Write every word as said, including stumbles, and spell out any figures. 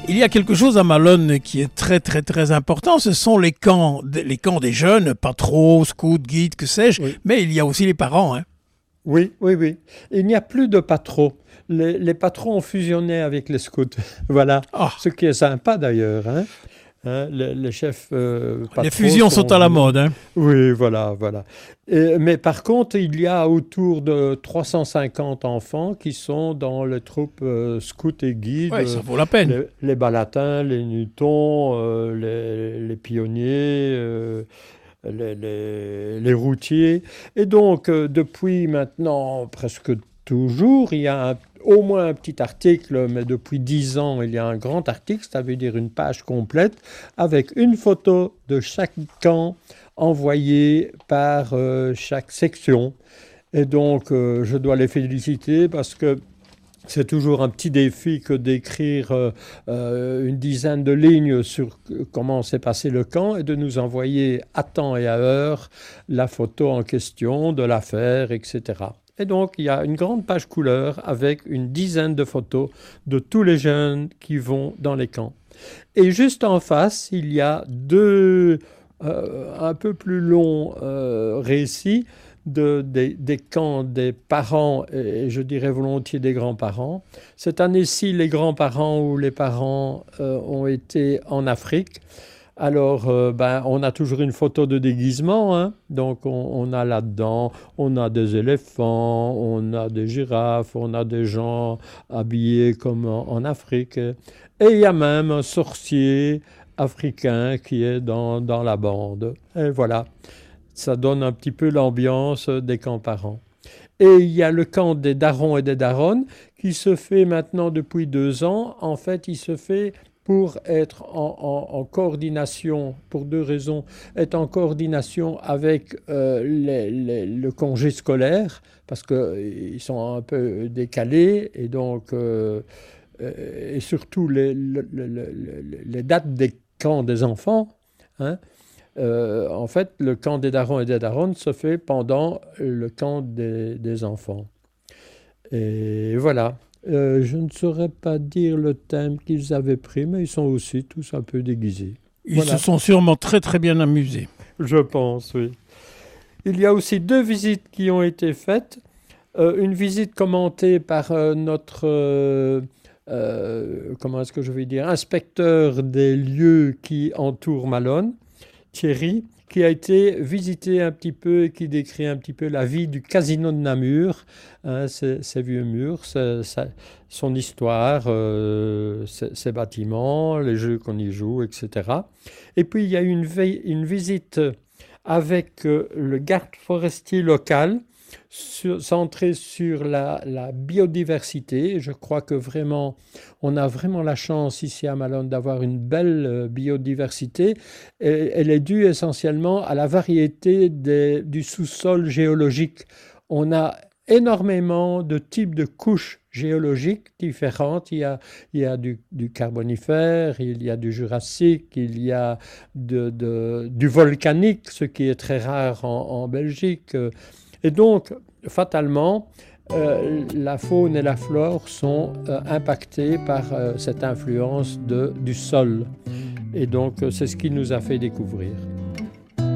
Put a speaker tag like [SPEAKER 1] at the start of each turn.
[SPEAKER 1] Il y a quelque chose à Malone qui est très très très important, ce sont les camps, les camps des jeunes, pas trop, scouts, guides, que sais-je, oui. Mais il y a aussi les parents. Hein.
[SPEAKER 2] Oui, oui, oui. Il n'y a plus de patros. Les, les patrons ont fusionné avec les scouts. Voilà. Oh. Ce qui est sympa d'ailleurs. Hein. Hein, les, les chefs euh,
[SPEAKER 1] les fusions sont, sont à la mode. Hein.
[SPEAKER 2] Oui, voilà, voilà. Et, mais par contre, il y a autour de trois cent cinquante enfants qui sont dans les troupes euh, scouts et guides.
[SPEAKER 1] Oui, ça vaut la peine.
[SPEAKER 2] Les, les balatins, les nutons, euh, les, les pionniers, euh, les, les, les routiers. Et donc, euh, depuis maintenant presque toujours, il y a un au moins un petit article, mais depuis dix ans, il y a un grand article, ça veut dire une page complète, avec une photo de chaque camp envoyée par euh, chaque section. Et donc, euh, je dois les féliciter parce que c'est toujours un petit défi que d'écrire euh, euh, une dizaine de lignes sur comment s'est passé le camp et de nous envoyer à temps et à heure la photo en question, de l'affaire, et cetera. Et donc, il y a une grande page couleur avec une dizaine de photos de tous les jeunes qui vont dans les camps. Et juste en face, il y a deux euh, un peu plus longs euh, récits de, des, des camps des parents et je dirais volontiers des grands-parents. Cette année-ci, les grands-parents ou les parents euh, ont été en Afrique. Alors, euh, ben, on a toujours une photo de déguisement, hein. Donc on, on a là-dedans, on a des éléphants, on a des girafes, on a des gens habillés comme en, en Afrique. Et il y a même un sorcier africain qui est dans, dans la bande. Et voilà, ça donne un petit peu l'ambiance des camps parents. Et il y a le camp des darons et des daronnes qui se fait maintenant depuis deux ans. En fait, il se fait pour être en, en, en coordination, pour deux raisons, être en coordination avec euh, les, les, le congé scolaire, parce qu'ils euh, sont un peu décalés, et donc, euh, et surtout les, les, les, les dates des camps des enfants. Hein. Euh, en fait, le camp des darons et des daronnes se fait pendant le camp des, des enfants. Et voilà. Euh, je ne saurais pas dire le thème qu'ils avaient pris, mais ils sont aussi tous un peu déguisés.
[SPEAKER 1] Ils voilà. se sont sûrement très très bien amusés.
[SPEAKER 2] Je pense, oui. Il y a aussi deux visites qui ont été faites. Euh, une visite commentée par euh, notre, euh, euh, comment est-ce que je vais dire, inspecteur des lieux qui entourent Malone, Thierry, qui a été visité un petit peu et qui décrit un petit peu la vie du casino de Namur, hein, ces, ces vieux murs, c'est, c'est, son histoire, euh, ses, ses bâtiments, les jeux qu'on y joue, et cetera. Et puis il y a eu une, une visite avec euh, le garde forestier local, sur, centré sur la, la biodiversité. Je crois que vraiment, on a vraiment la chance ici à Malone d'avoir une belle biodiversité. Et elle est due essentiellement à la variété des, du sous-sol géologique. On a énormément de types de couches géologiques différentes. Il y a, il y a du, du carbonifère, il y a du jurassique, il y a de, de, du volcanique, ce qui est très rare en, en Belgique. Et donc, fatalement, euh, la faune et la flore sont euh, impactées par euh, cette influence de, du sol. Et donc, euh, c'est ce qui nous a fait découvrir.